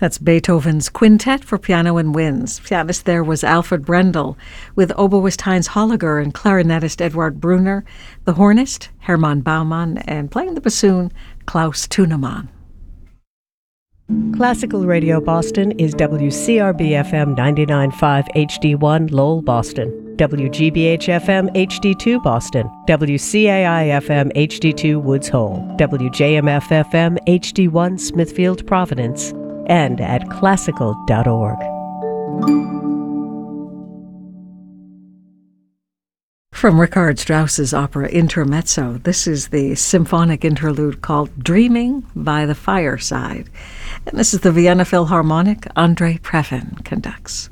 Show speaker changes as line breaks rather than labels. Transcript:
That's Beethoven's Quintet for Piano and Winds. Pianist there was Alfred Brendel, with oboist Heinz Holliger and clarinetist Eduard Brunner, the hornist Hermann Baumann, and playing the bassoon Klaus Tunemann.
Classical Radio Boston is WCRB-FM 99.5 HD1 Lowell, Boston, WGBH-FM HD2 Boston, WCAI-FM HD2 Woods Hole, WJMF-FM HD1 Smithfield, Providence, and at classical.org.
From Richard Strauss's opera Intermezzo, this is the symphonic interlude called Dreaming by the Fireside. And this is the Vienna Philharmonic. Andrei Previn conducts.